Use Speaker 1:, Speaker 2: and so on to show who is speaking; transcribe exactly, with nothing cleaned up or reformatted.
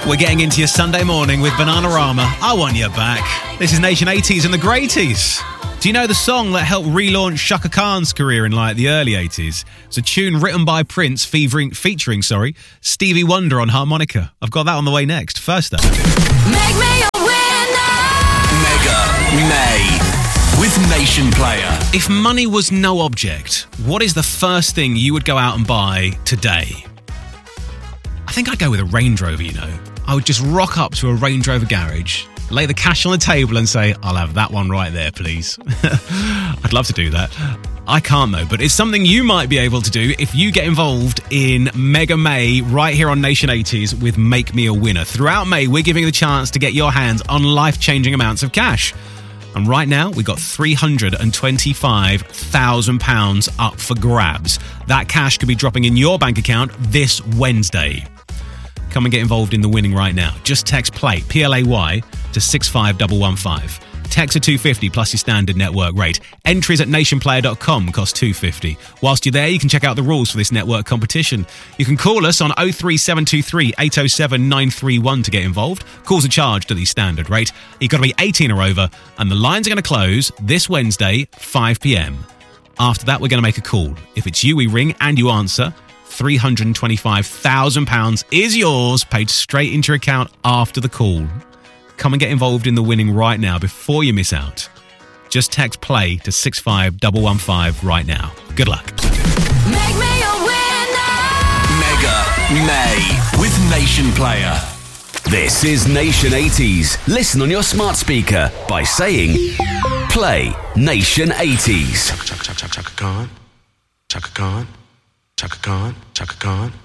Speaker 1: We're getting into your Sunday morning with Bananarama. I Want You Back. This is Nation eighties and the Greaties. Do you know the song that helped relaunch Shaka Khan's career in like the early eighties? It's a tune written by Prince featuring, featuring sorry, Stevie Wonder on harmonica. I've got that on the way next. First up.
Speaker 2: Make me a winner!
Speaker 3: Mega May with Nation Player.
Speaker 1: If money was no object, what is the first thing you would go out and buy today? I think I'd go with a Range Rover, you know. I would just rock up to a Range Rover garage, lay the cash on the table and say, I'll have that one right there, please. I'd love to do that. I can't though, but it's something you might be able to do if you get involved in Mega May right here on Nation eighties with Make Me a Winner. Throughout May, we're giving you the chance to get your hands on life-changing amounts of cash. And right now, we've got three hundred twenty-five thousand pounds up for grabs. That cash could be dropping in your bank account this Wednesday. Come and get involved in the winning right now. Just text PLAY, P L A Y, to six five one one five. Text at two fifty plus your standard network rate. Entries at nation player dot com cost two fifty. Whilst you're there, you can check out the rules for this network competition. You can call us on oh three seven two three, eight oh seven, nine three one to get involved. Calls are charged at the standard rate. You've got to be eighteen or over, and the lines are going to close this Wednesday, five p.m. After that, we're going to make a call. If it's you we ring and you answer, three hundred twenty-five thousand pounds is yours, paid straight into your account after the call. Come and get involved in the winning right now before you miss out. Just text PLAY to six five one one five right now. Good luck.
Speaker 2: Make me a winner!
Speaker 3: Mega May with Nation Player. This is Nation eighties. Listen on your smart speaker by saying Play Nation eighties.
Speaker 4: Chaka, chaka, chaka, chaka Khan. Chaka Khan. Chaka Khan. Chaka Khan.